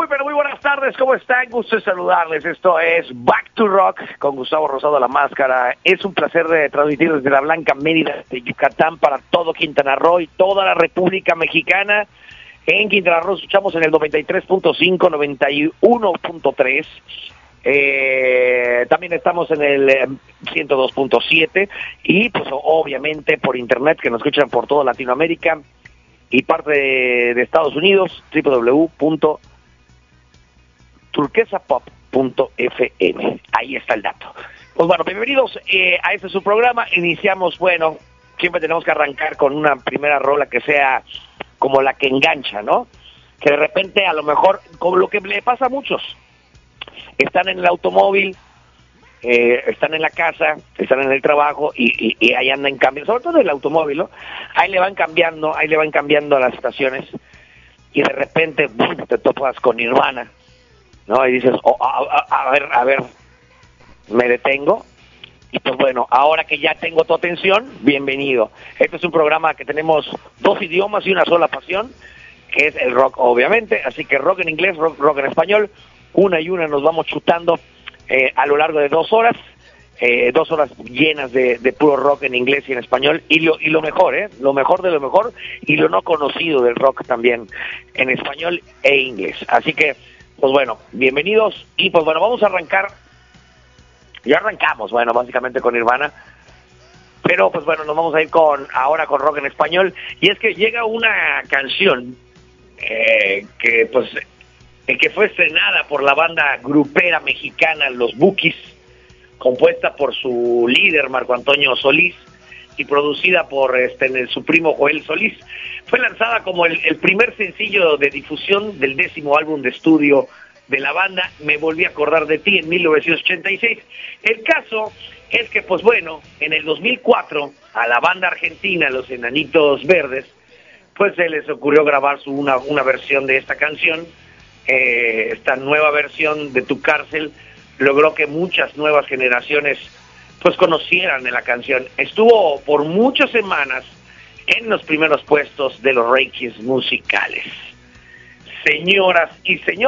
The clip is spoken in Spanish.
pero muy buenas tardes, ¿cómo están? Gusto en saludarles. Esto es Back to Rock con Gustavo Rosado a la Máscara. Es un placer de transmitir desde la Blanca Mérida de Yucatán para todo Quintana Roo y toda la República Mexicana. En Quintana Roo escuchamos en el 93.5, 91.3. También estamos en el 102.7 y pues obviamente por internet que nos escuchan por toda Latinoamérica y parte de Estados Unidos, www.turquesapop.fm. Ahí está el dato. Pues bueno, bienvenidos a este su programa. Iniciamos, bueno, siempre tenemos que arrancar con una primera rola que sea como la que engancha, ¿no? Que de repente a lo mejor, como lo que le pasa a muchos, están en el automóvil, están en la casa, están en el trabajo y ahí andan cambiando, sobre todo en el automóvil, ¿no? Ahí le van cambiando a las estaciones y de repente ¡bum!, te topas con Nirvana, ¿no? Y dices, a ver, me detengo. Y pues bueno, ahora que ya tengo tu atención, bienvenido. Este es un programa que tenemos dos idiomas y una sola pasión, que es el rock, obviamente. Así que rock en inglés, rock en español, una y una nos vamos chutando a lo largo de 2 horas, 2 horas llenas de puro rock en inglés y en español, y lo mejor, lo mejor de lo mejor, y lo no conocido del rock también, en español e inglés. Así que, pues bueno, bienvenidos, y pues bueno, vamos a arrancar. Ya arrancamos, bueno, básicamente con Nirvana, pero pues bueno, nos vamos a ir ahora con rock en español, y es que llega una canción que fue estrenada por la banda grupera mexicana Los Bukis, compuesta por su líder Marco Antonio Solís y producida por su primo Joel Solís. Fue lanzada como el primer sencillo de difusión del 10º álbum de estudio de la banda, Me Volví a Acordar de Ti, en 1986. El caso es que, pues bueno, en el 2004, a la banda argentina, Los Enanitos Verdes, pues se les ocurrió grabar una versión de esta canción. Esta nueva versión de Tu Cárcel logró que muchas nuevas generaciones pues conocieran de la canción. Estuvo por muchas semanas en los primeros puestos de los rankings musicales. Señoras y señores,